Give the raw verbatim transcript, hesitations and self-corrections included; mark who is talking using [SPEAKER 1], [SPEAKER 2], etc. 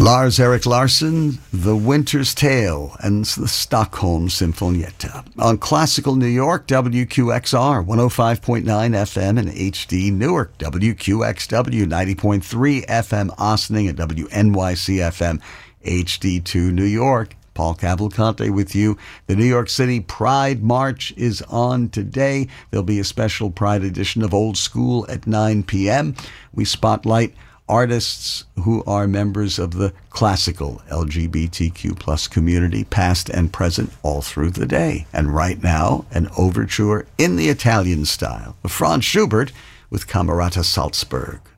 [SPEAKER 1] Lars Erik Larsson, The Winter's Tale, and the Stockholm Sinfonietta. On Classical New York, W Q X R, one oh five point nine F M and H D Newark, W Q X W, ninety point three F M Ossining, and W N Y C F M, H D two New York. Paul Cavalcante with you. The New York City Pride March is on today. There'll be a special Pride edition of Old School at nine p.m. We spotlight artists who are members of the classical L G B T Q plus community, past and present, all through the day. And right now, an overture in the Italian style of Franz Schubert with Camerata Salzburg.